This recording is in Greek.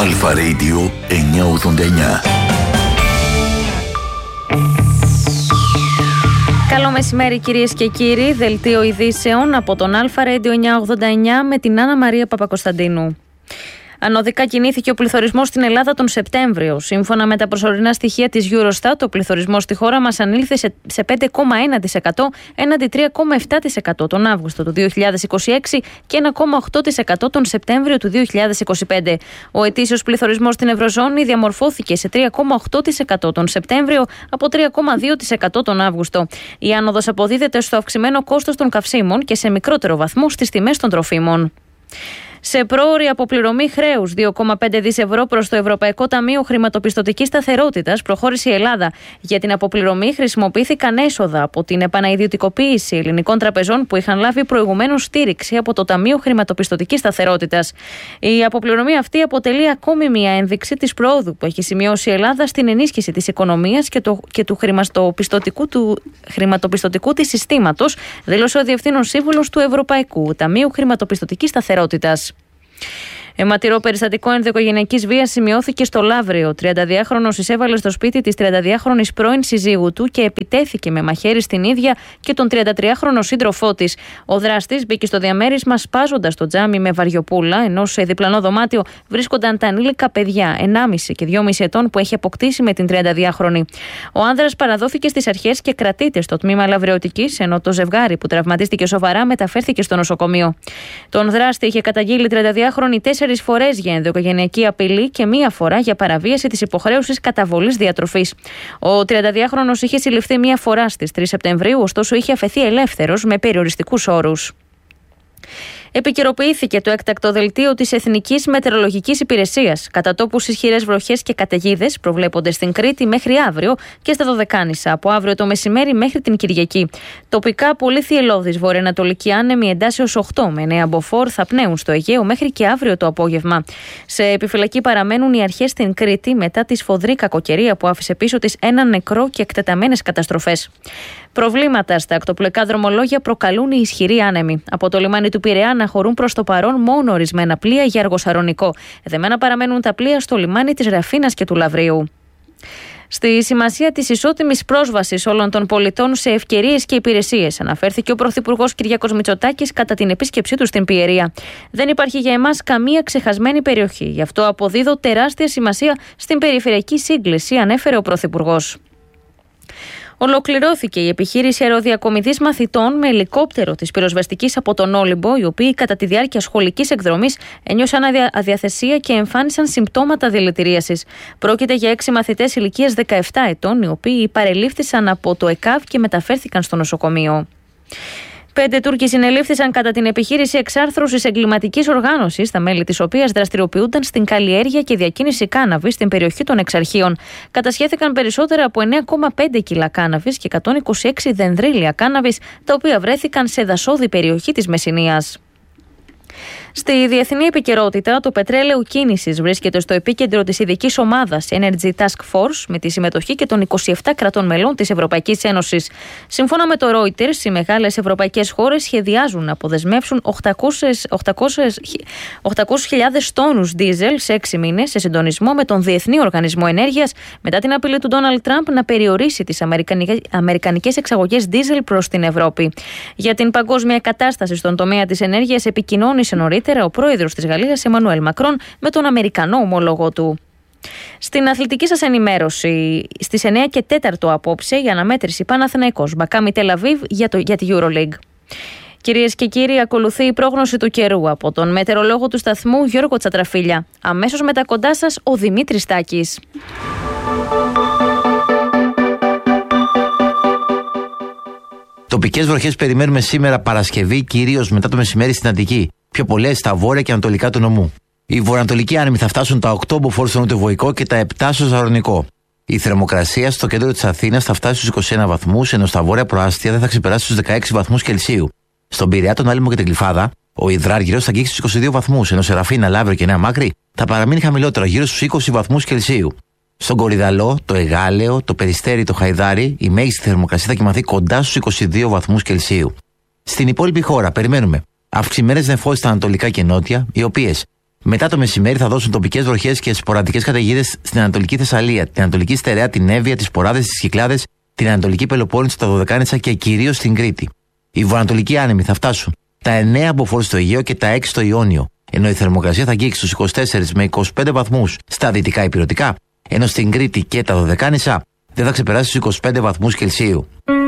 Αλφα Radio 989. Καλό μεσημέρι κυρίες και κύριοι, δελτίο ειδήσεων από τον Αλφα Radio 989 με την Άννα Μαρία Παπακοσταντίνου. Ανωδικά κινήθηκε ο πληθωρισμός στην Ελλάδα τον Σεπτέμβριο. Σύμφωνα με τα προσωρινά στοιχεία της Eurostat, ο πληθωρισμός στη χώρα μας ανήλθε σε 5,1% έναντι 3,7% τον Αύγουστο του 2026 και 1,8% τον Σεπτέμβριο του 2025. Ο ετήσιος πληθωρισμός στην Ευρωζώνη διαμορφώθηκε σε 3,8% τον Σεπτέμβριο από 3,2% τον Αύγουστο. Η άνοδος αποδίδεται στο αυξημένο κόστος των καυσίμων και σε μικρότερο βαθμό στις τιμές των τροφίμων. Σε πρόωρη αποπληρωμή χρέους 2,5 δις ευρώ προς το Ευρωπαϊκό Ταμείο Χρηματοπιστωτικής Σταθερότητας προχώρησε η Ελλάδα. Για την αποπληρωμή χρησιμοποιήθηκαν έσοδα από την επανaiδιωτικοποίηση ελληνικών τραπεζών που είχαν λάβει προηγουμένως στήριξη από το Ταμείο Χρηματοπιστωτικής Σταθερότητας. Η αποπληρωμή αυτή αποτελεί ακόμη μια ένδειξη της προόδου που έχει σημειώσει η Ελλάδα στην ενίσχυση της οικονομίας και του χρηματοπιστωτικού της συστήματος, δήλωσε ο Διευθύνων Σύμβουλος του Ευρωπαϊκού Ταμείου Χρηματοπιστωτικής Σταθερότητας. Αιματηρό περιστατικό ενδοοικογενειακής βίας σημειώθηκε στο Λαύριο. 32χρονος εισέβαλε στο σπίτι της 32χρονης πρώην συζύγου του και επιτέθηκε με μαχαίρι στην ίδια και τον 33χρονο σύντροφό της. Ο δράστης μπήκε στο διαμέρισμα σπάζοντας το τζάμι με βαριοπούλα, ενώ σε διπλανό δωμάτιο βρίσκονταν τα ανήλικα παιδιά 1,5 και 2,5 ετών που έχει αποκτήσει με την 32χρονη. Ο άνδρας παραδόθηκε στις αρχές και κρατείται στο τμήμα λαβρεωτικής, ενώ το ζευγάρι που τραυματίστηκε σοβαρά μεταφέρθηκε στο νοσοκομείο. Τον δράστη είχε καταγγείλει 32χρονη 4 φορές για ενδοοικογενειακή απειλή και 1 φορά για παραβίαση της υποχρέωσης καταβολής διατροφής. Ο 32χρονος είχε συλληφθεί 1 φορά στις 3 Σεπτεμβρίου, ωστόσο είχε αφαιθεί ελεύθερος με περιοριστικούς όρους. Επικαιροποιήθηκε το έκτακτο δελτίο της Εθνικής Μετεωρολογικής Υπηρεσίας. Κατά τόπους ισχυρές βροχές και καταιγίδες προβλέπονται στην Κρήτη μέχρι αύριο και στα Δωδεκάνησα, από αύριο το μεσημέρι μέχρι την Κυριακή. Τοπικά πολύ θυελλώδης βορειοανατολική άνεμη εντάσσεως 8 με 9 μποφόρ θα πνέουν στο Αιγαίο μέχρι και αύριο το απόγευμα. Σε επιφυλακή παραμένουν οι αρχές στην Κρήτη μετά τη σφοδρή κακοκαιρία που άφησε πίσω της έναν νεκρό και εκτεταμένες καταστροφές. Προβλήματα στα ακτοπλοϊκά δρομολόγια προκαλούν οι ισχυροί άνεμοι. Από το λιμάνι του Πειραιά αναχωρούν προς το παρόν μόνο ορισμένα πλοία για αργοσαρωνικό. Εδεμένα παραμένουν τα πλοία στο λιμάνι της Ραφίνας και του Λαβρίου. Στη σημασία της ισότιμης πρόσβασης όλων των πολιτών σε ευκαιρίες και υπηρεσίες, αναφέρθηκε ο Πρωθυπουργός Κυριάκος Μητσοτάκης κατά την επίσκεψή του στην Πιερία. Δεν υπάρχει για εμάς καμία ξεχασμένη περιοχή. Γι' αυτό αποδίδω τεράστια σημασία στην περιφερειακή σύγκληση, ανέφερε ο Πρωθυπουργός. Ολοκληρώθηκε η επιχείρηση αεροδιακομιδής μαθητών με ελικόπτερο της πυροσβεστικής από τον Όλυμπο, οι οποίοι κατά τη διάρκεια σχολικής εκδρομής ένιωσαν αδιαθεσία και εμφάνισαν συμπτώματα δηλητηρίασης. Πρόκειται για 6 μαθητές ηλικίας 17 ετών, οι οποίοι παρελήφθησαν από το ΕΚΑΒ και μεταφέρθηκαν στο νοσοκομείο. 5 Τούρκοι συνελήφθησαν κατά την επιχείρηση εξάρθρωσης εγκληματικής οργάνωσης, τα μέλη της οποίας δραστηριοποιούνταν στην καλλιέργεια και διακίνηση κάναβης στην περιοχή των Εξαρχείων. Κατασχέθηκαν περισσότερα από 9,5 κιλά κάναβης και 126 δενδρίλια κάναβης, τα οποία βρέθηκαν σε δασόδη περιοχή της Μεσσηνίας. Στη διεθνή επικαιρότητα, το πετρέλαιο κίνησης βρίσκεται στο επίκεντρο της ειδικής ομάδας Energy Task Force με τη συμμετοχή και των 27 κρατών μελών της Ευρωπαϊκής Ένωσης. Σύμφωνα με το Reuters, οι μεγάλες ευρωπαϊκές χώρες σχεδιάζουν να αποδεσμεύσουν 800.000 τόνους ντίζελ σε 6 μήνες σε συντονισμό με τον Διεθνή Οργανισμό Ενέργειας μετά την απειλή του Ντόναλντ Τραμπ να περιορίσει τις αμερικανικές εξαγωγές ντίζελ προς την Ευρώπη. Για την παγκόσμια κατάσταση στον τομέα της ενέργειας επικοινώνησε νωρίτερα ο πρόεδρος της Γαλλίας, Εμμανουέλ Μακρόν, με τον Αμερικανό ομόλογο του. Στην αθλητική σας ενημέρωση, στις 9 και 4 απόψε, η αναμέτρηση Παναθηναϊκός Μακάμπι Τελ-Αβίβ για τη EuroLeague. Κυρίες και κύριοι, ακολουθεί η πρόγνωση του καιρού από τον μετεωρολόγο του σταθμού Γιώργο Τσατραφίλια. Αμέσως μετά κοντά σας ο Δημήτρης Τάκης. Τοπικές βροχές περιμένουμε σήμερα Παρασκευή, κυρίως μετά το μεσημέρι στην Αττική. Πιο πολλές στα βόρεια και ανατολικά του νομού. Οι βορειοανατολικοί άνεμοι θα φτάσουν τα 8 μποφόρ στο νοτιοβοϊκό και τα 7 στο ζαρονικό. Η θερμοκρασία στο κέντρο της Αθήνας θα φτάσει στους 21 βαθμούς, ενώ στα βόρεια προάστια δεν θα ξεπεράσει τους 16 βαθμούς Κελσίου. Στον Πειραιά, τον Άλυμο και την Γλυφάδα, ο υδράργυρος θα αγγίξει στους 22 βαθμούς, ενώ σε Ραφίνα, Λαύριο και Νέα Μάκρη θα παραμείνει χαμηλότερο, γύρω στους 20 βαθμούς Κελσίου. Στον Κορυδαλό, το Εγάλεο, το Περιστέρι, το Χαϊδάρι, η μέγιστη θερμοκρασία θα κοιμαθεί κοντά στους 22 βαθμούς Κελσίου. Στην υπόλοιπη χώρα περιμένουμε αυξημένες νεφώσεις στα ανατολικά και νότια, οι οποίες Μετά το μεσημέρι θα δώσουν τοπικές βροχές και σποραδικές καταιγίδες στην Ανατολική Θεσσαλία, την Ανατολική Στερεά, την Εύβοια, τις Ποράδες, τις Κυκλάδες, την Ανατολική Πελοπόννησο, τα Δωδεκάνησα και κυρίως στην Κρήτη. Οι βορειοανατολικοί άνεμοι θα φτάσουν τα 9 μποφόρ στο Αιγαίο και τα 6 στο Ιόνιο, ενώ η θερμοκρασία θα αγγίξει στους 24 με 25 βαθμούς στα δυτικά ηπειρωτικά, ενώ στην Κρήτη και τα Δωδεκάνησα δεν θα ξεπεράσει τους 25 βαθμούς Κελσίου.